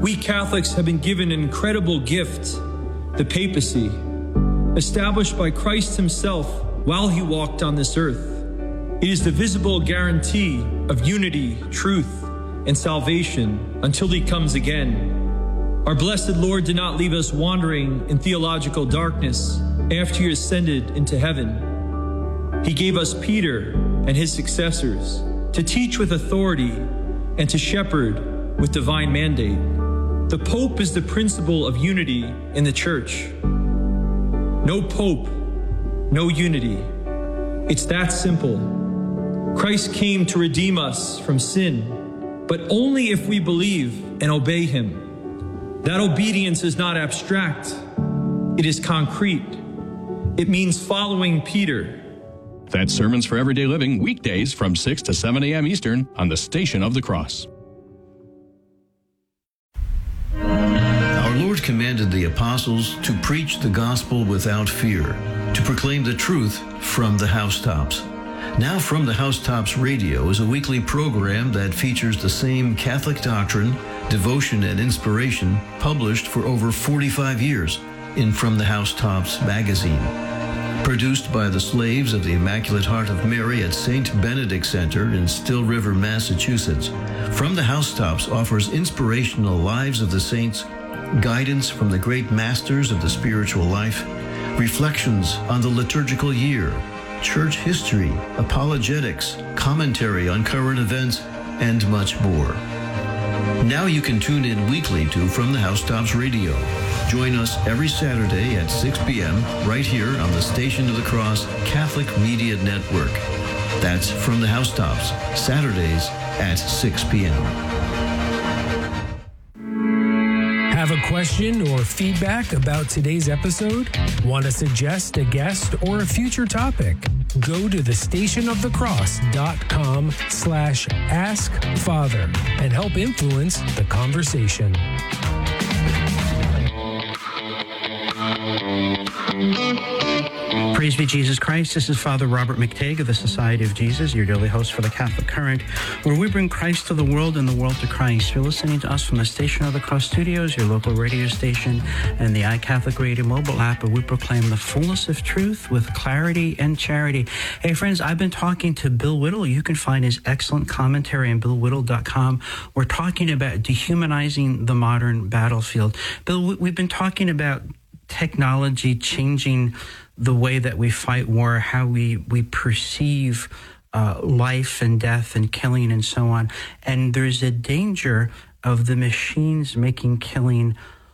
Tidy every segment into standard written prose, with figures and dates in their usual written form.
We Catholics have been given an incredible gift, the papacy, established by Christ himself while he walked on this earth. It is the visible guarantee of unity, truth, and salvation until he comes again. Our blessed Lord did not leave us wandering in theological darkness after he ascended into heaven. He gave us Peter and his successors to teach with authority and to shepherd with divine mandate. The Pope is the principle of unity in the Church. No Pope, no unity. It's that simple. Christ came to redeem us from sin, but only if we believe and obey him. That obedience is not abstract. It is concrete. It means following Peter. That's Sermons for Everyday Living, weekdays from 6 to 7 a.m. Eastern on the Station of the Cross. Our Lord commanded the apostles to preach the gospel without fear, to proclaim the truth from the housetops. Now From the Housetops Radio is a weekly program that features the same Catholic doctrine, devotion, and inspiration published for over 45 years in From the Housetops magazine. Produced by the slaves of the Immaculate Heart of Mary at St. Benedict Center in Still River, Massachusetts, From the Housetops offers inspirational lives of the saints, guidance from the great masters of the spiritual life, reflections on the liturgical year, church history, apologetics, commentary on current events, and much more. Now you can tune in weekly to From the Housetops Radio. Join us every Saturday at 6 p.m. right here on the Station of the Cross Catholic Media Network. That's From the Housetops, Saturdays at 6 p.m. Have a question or feedback about today's episode? Want to suggest a guest or a future topic? Go to thestationofthecross.com/askfather and help influence the conversation. Praise be Jesus Christ. This is Father Robert McTague of the Society of Jesus, your daily host for the Catholic Current, where we bring Christ to the world and the world to Christ. You're listening to us from the Station of the Cross Studios, your local radio station, and the iCatholic Radio mobile app, where we proclaim the fullness of truth with clarity and charity. Hey, friends, I've been talking to Bill Whittle. You can find his excellent commentary on BillWhittle.com. We're talking about dehumanizing the modern battlefield. Bill, we've been talking about technology changing the way that we fight war, how we perceive life and death and killing and so on. And there's a danger of the machines making killing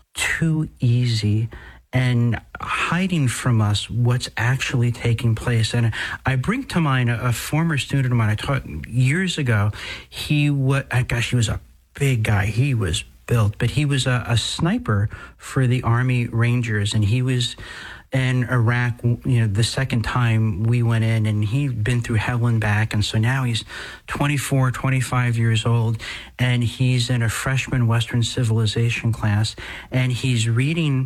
too easy and hiding from us what's actually taking place. And I bring to mind a former student of mine I taught years ago. He was a big guy. He was built, but he was a sniper for the Army Rangers, and he was in Iraq, the second time we went in, and he'd been through hell and back. And so now he's 24, 25 years old, and he's in a freshman Western Civilization class, and he's reading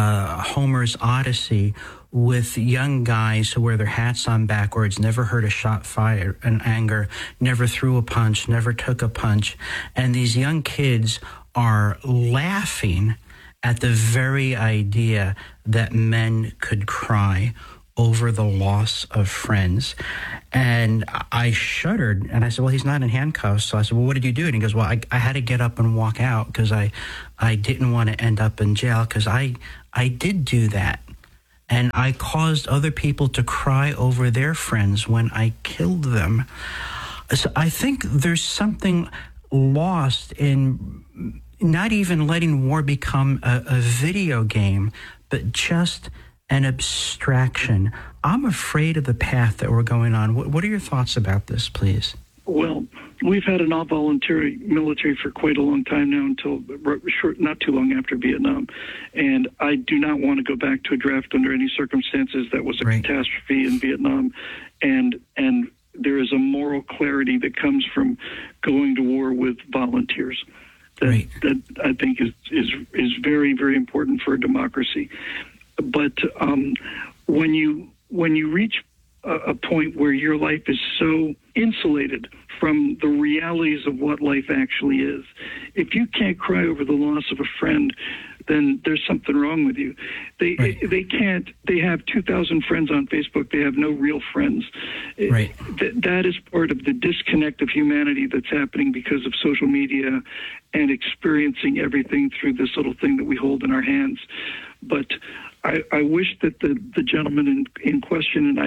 Homer's Odyssey with young guys who wear their hats on backwards, never heard a shot fired in anger, never threw a punch, never took a punch. And these young kids are laughing at the very idea that men could cry over the loss of friends. And I shuddered, and I said, well, he's not in handcuffs. So I said, well, what did you do? And he goes, well, I had to get up and walk out because I didn't want to end up in jail, because I did do that. And I caused other people to cry over their friends when I killed them. So I think there's something lost in not even letting war become a video game, but just an abstraction. I'm afraid of the path that we're going on. What are your thoughts about this, please? Well, we've had an all-voluntary military for quite a long time now, until not too long after Vietnam. And I do not want to go back to a draft under any circumstances. That was a catastrophe in Vietnam. And there is a moral clarity that comes from going to war with volunteers. That I think is very, very important for a democracy. But when you reach a point where your life is so insulated from the realities of what life actually is. If you can't cry over the loss of a friend, then there's something wrong with you. They can't. They have 2,000 friends on Facebook. They have no real friends. Right. That is part of the disconnect of humanity that's happening because of social media and experiencing everything through this little thing that we hold in our hands. But I wish that the gentleman in question, and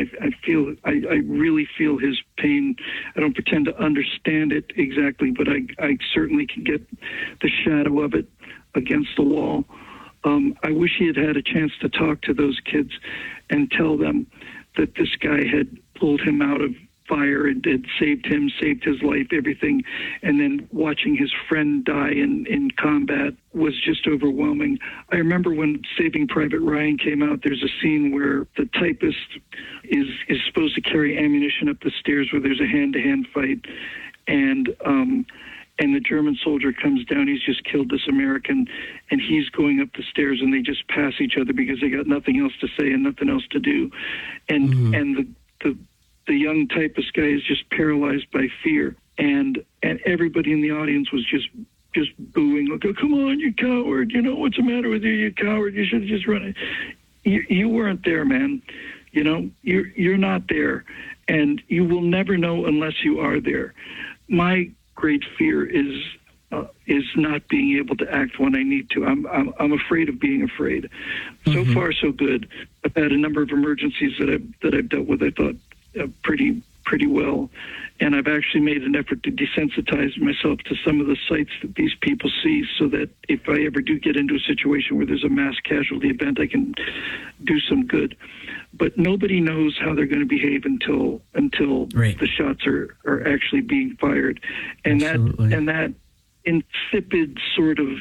I really feel his pain. I don't pretend to understand it exactly, but I certainly can get the shadow of it against the wall. I wish he had had a chance to talk to those kids and tell them that this guy had pulled him out of fire and had saved him, saved his life, everything. And then watching his friend die in combat was just overwhelming. I remember when Saving Private Ryan came out, there's a scene where the typist is supposed to carry ammunition up the stairs where there's a hand-to-hand fight. And the German soldier comes down. He's just killed this American, and he's going up the stairs, and they just pass each other because they got nothing else to say and nothing else to do. And the young typist guy is just paralyzed by fear, and everybody in the audience was just booing, like, oh, come on, you coward! You know what's the matter with you, you coward? You should have just run it. You weren't there, man. You know, you're not there, and you will never know unless you are there. My great fear is not being able to act when I need to. I'm afraid of being afraid. So far, so good. I've had a number of emergencies that I've dealt with. I thought pretty well, and I've actually made an effort to desensitize myself to some of the sights that these people see, so that if I ever do get into a situation where there's a mass casualty event, I can do some good. But nobody knows how they're going to behave until Right. the shots are actually being fired, and that insipid sort of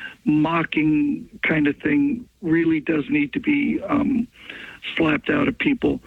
mocking kind of thing really does need to be slapped out of people.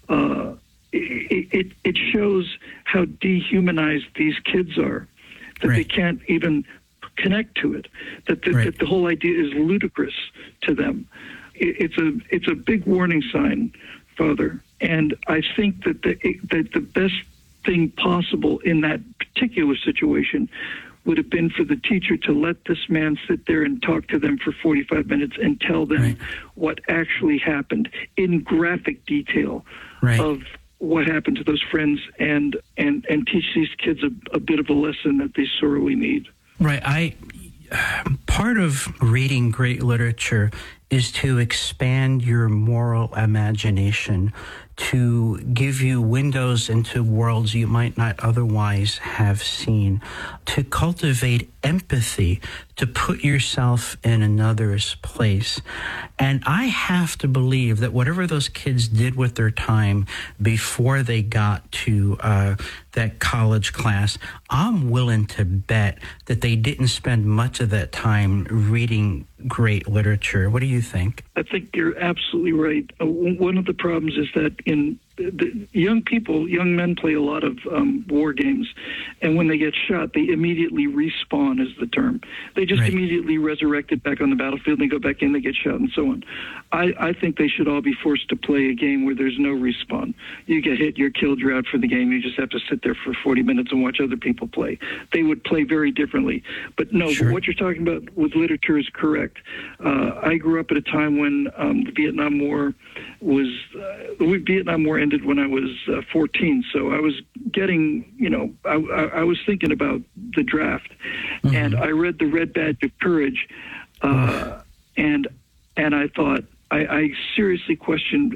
It shows how dehumanized these kids are, that they can't even connect to it, that the whole idea is ludicrous to them. It's a big warning sign, Father, and I think that the best thing possible in that particular situation would have been for the teacher to let this man sit there and talk to them for 45 minutes and tell them what actually happened in graphic detail of what happened to those friends, and teach these kids a bit of a lesson that they sorely need. Right. Part of reading great literature is to expand your moral imagination, to give you windows into worlds you might not otherwise have seen, to cultivate empathy, to put yourself in another's place. And I have to believe that whatever those kids did with their time before they got to that college class, I'm willing to bet that they didn't spend much of that time reading great literature. What do you think? I think you're absolutely right. One of the problems is that young men play a lot of war games, and when they get shot, they immediately respawn, is the term. They just immediately resurrected back on the battlefield, and they go back in, they get shot, and so on. I think they should all be forced to play a game where there's no respawn. You get hit, you're killed, you're out for the game. You just have to sit there for 40 minutes and watch other people play. They would play very differently. But no, but what you're talking about with literature is correct. I grew up at a time when the Vietnam War was the Vietnam War ended when I was 14, so I was getting, I was thinking about the draft, and I read the Red Badge of Courage, and I thought, I seriously questioned